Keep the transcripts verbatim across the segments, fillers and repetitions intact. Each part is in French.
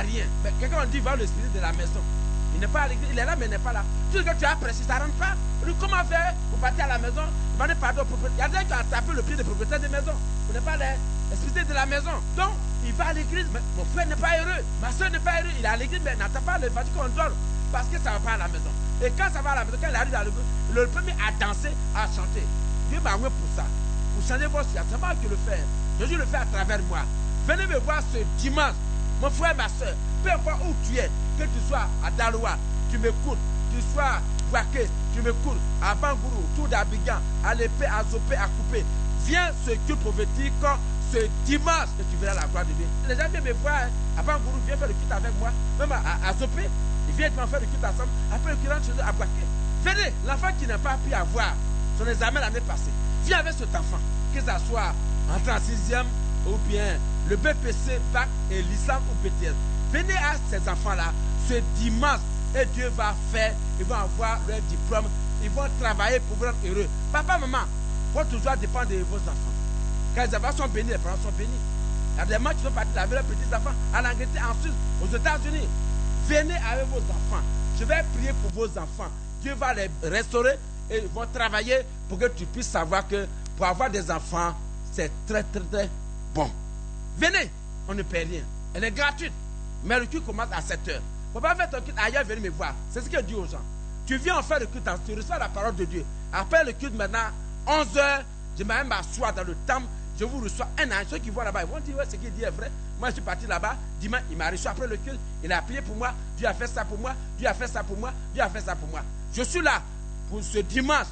rien. Mais quelqu'un on dit, va le spirit de la maison. Il n'est pas à l'église, il est là, mais il n'est pas là. Tout ce que tu as prêché, ça ne rentre pas. Donc, comment faire? Vous partez à la maison, demandez pardon au propriétaire. Il y a des gens qui ont tapé le pied des propriétaires de maison. Vous n'êtes pas l'esprit de la maison. Donc, il va à l'église, mais mon frère n'est pas heureux. Ma soeur n'est pas heureuse. Il est à l'église, mais il n'entend pas le évangile qu'on donne. Parce que ça ne va pas à la maison. Et quand ça va à la maison, quand il arrive à l'église, le premier à danser, à chanter. Dieu m'a envoyé pour ça. Pour changer votre situation. C'est moi qui le fais. Jésus le fait à travers moi. Venez me voir ce dimanche. Mon frère, ma soeur, peu importe où tu es, que tu sois à Daloa, tu m'écoutes, tu sois à Bouaké, tu m'écoutes, à Bangourou, tout d'Abidjan, à l'épée, à Zopé, à Coupé. Viens ce culte prophétique ce dimanche et tu verras la gloire de Dieu. Les gens viennent me voir, hein, à Bangourou, viens faire le culte avec moi, même à, à Zopé, ils viennent faire le culte ensemble, après le culte chez eux à Bouaké. Venez, l'enfant qui n'a pas pu avoir son examen l'année passée, viens avec cet enfant, que ce soit en sixième ou bien le B P C, bac et licence ou B T S. Venez à ces enfants-là ce dimanche et Dieu va faire, ils vont avoir leur diplôme, ils vont travailler pour vous rendre heureux. Papa, maman, votre joie dépend de vos enfants. Quand les enfants sont bénis, les parents sont bénis. Il y a des mamans qui sont partis avec leurs petits enfants en Angleterre, en Suisse, aux États-Unis. Venez avec vos enfants. Je vais prier pour vos enfants. Dieu va les restaurer et ils vont travailler pour que tu puisses savoir que pour avoir des enfants, c'est très, très, très bon. Venez, on ne paie rien. Elle est gratuite. Mais le culte commence à sept heures. Il ne faut pas faire ton culte ailleurs, venez me voir. C'est ce que dit aux gens. Tu viens en faire le culte, tu reçois la parole de Dieu. Après le culte, maintenant, onze heures, je vais m'asseoir dans le temple. Je vous reçois un an. Ceux qui vont là-bas, ils vont dire ouais, ce qu'il dit est vrai. Moi, je suis parti là-bas. Dimanche, il m'a reçu après le culte. Il a prié pour moi. Dieu a fait ça pour moi. Dieu a fait ça pour moi. Dieu a fait ça pour moi. Je suis là pour ce dimanche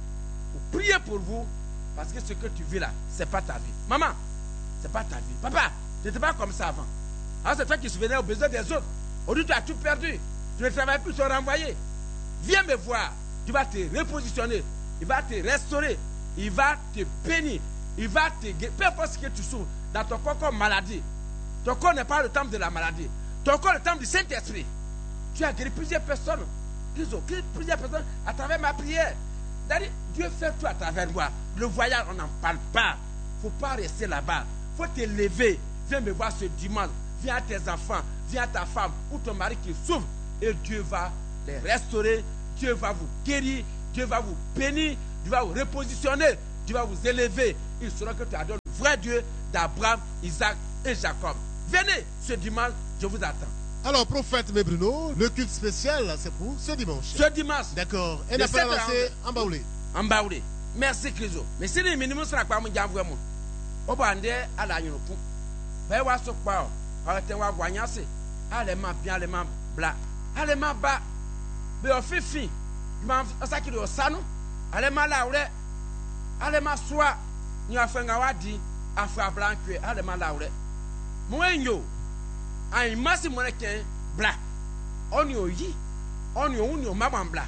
pour prier pour vous. Parce que ce que tu vis là, ce n'est pas ta vie. Maman, ce n'est pas ta vie. Papa, tu n'étais pas comme ça avant. Alors c'est toi qui souvenais aux besoins des autres. Aujourd'hui, tu as tout perdu. Tu ne travailles plus, tu es renvoyé. Viens me voir. Tu vas te repositionner. Il va te restaurer. Il va te bénir. Il va te guérir. Peu importe ce que tu souffres dans ton corps comme maladie. Ton corps n'est pas le temple de la maladie. Ton corps est le temple du Saint-Esprit. Tu as guéri plusieurs personnes. Plusieurs personnes à travers ma prière. Dieu fait tout à travers moi. Le voyage, on n'en parle pas. Il ne faut pas rester là-bas. Il faut te lever. Viens me voir ce dimanche. Viens à tes enfants. Viens à ta femme ou ton mari qui souffre. Et Dieu va les restaurer. Dieu va vous guérir. Dieu va vous bénir. Dieu va vous repositionner. Dieu va vous élever. Il sera que tu adores le vrai Dieu d'Abraham, Isaac et Jacob. Venez ce dimanche, je vous attends. Alors, prophète Bruno, le culte spécial, c'est pour ce dimanche. Ce dimanche. D'accord. Et n'a pas lancé en Baoulé. En Baoulé. Merci, Christo. Mais si les minimums sont pas mon diable, moi. Au bandé à la Yorupu. Ben, wa so pa. Alors, t'es wa guanyase. Allez, ma bien, allez, ma bla. Allez, ma ba. Mais au fifi. Ma ça qui doit ça, non? Allez, ma laure. Allez, ma soie. Ni a fait un wadi. Afra blanc. Allez, ma laure. Moi, yo. Aïe, massi mon bla. On y yi. On y on y maman bla.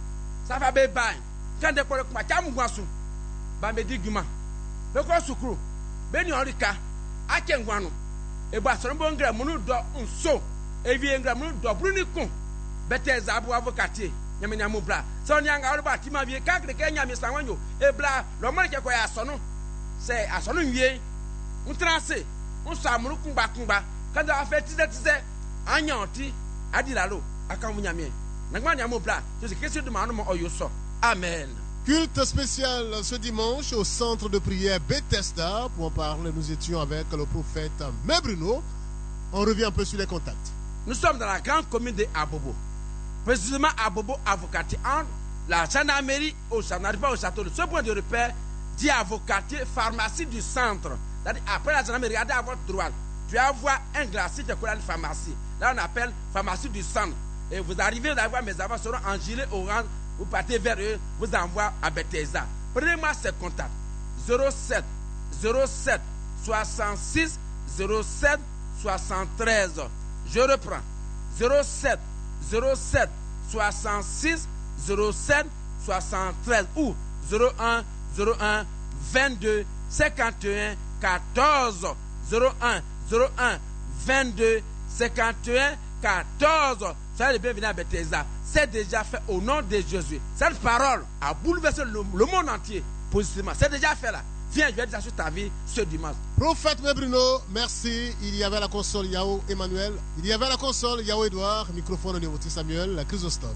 Ça va bien. Quand des collègues ma camu guasu. Ba me di guma. Be ko sukuru. Be ni orika. Ake ngwanu. E ba so mbo ngra munu do nso. E wie ngra munu do bruni kun. Bete zabu avocate. Nyame nyamu bla. So nyanga ori ba ti ma wie ka kreke nyame sanwanyo. E bla lo mo ke ko ya so no. Se aso no wie. Untrase. Unso amuru kunba kunba. Quand on a fait tize tize. Anyanti adilalo akamu nyame. Nagma nyamu bla. Je sais que c'est de manu mo oyoso. Amen. Culte spécial ce dimanche au centre de prière Bethesda. Pour en parler, nous étions avec le prophète Bruno. On revient un peu sur les contacts. Nous sommes dans la grande commune de Abobo. Précisément Abobo Avocatier. Entre la gendarmerie au château, pas au château. Ce point de repère dit Avocatier, pharmacie du centre. Après la gendarmerie, regardez à votre droite. Tu vas voir un glacier qui est collé à une pharmacie. Là, on appelle pharmacie du centre. Et vous arrivez, vous allez voir mes enfants seront en gilet orange. Vous partez vers eux, vous envoie à Bethesda. Prenez-moi ces contacts. zéro sept zéro sept soixante-six zéro sept soixante-treize. Je reprends. zéro sept zéro sept soixante-six zéro sept soixante-treize ou zéro un zéro un vingt-deux cinquante et un quatorze. zéro un zéro un vingt-deux cinquante et un quatorze. Soyez les bienvenus à Bethesda. C'est déjà fait au nom de Jésus. Cette parole a bouleversé le, le monde entier positivement. C'est déjà fait là. Viens, je vais dire ça sur ta vie ce dimanche. Prophète Bruno, merci. Il y avait à la console Yao Emmanuel. Il y avait à la console Yao Edouard. Microphone au niveau de Samuel, la Chrysostome.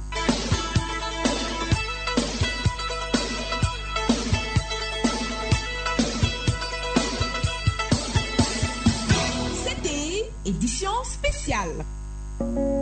C'était édition spéciale.